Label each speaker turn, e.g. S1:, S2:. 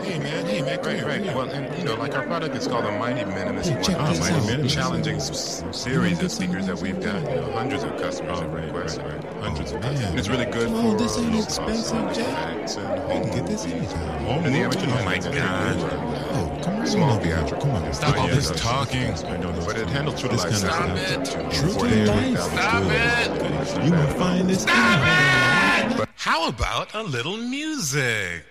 S1: Hey man, come here.
S2: Right. Well, and like our product is called a Mighty Minimus.
S1: Hey, check this
S2: Mighty
S1: out.
S2: Minimus. Challenging series of speakers that we've got. Hundreds of customers have requested. Hundreds of customers. And it's really good for
S1: This ain't
S2: low
S1: expensive,
S2: cost
S1: Jack.
S2: effects and
S1: You can get this anytime.
S2: And the amateur
S3: Oh my
S2: is very
S3: God.
S2: good.
S1: Oh, come on.
S2: Small
S1: Come
S2: theatrical.
S1: on.
S3: Stop all this talking.
S2: I know, but it handles true to life.
S1: This kind
S3: of
S2: stuff.
S1: True to life.
S3: Stop it.
S1: You gonna find this?
S3: Stop it! How about a little music?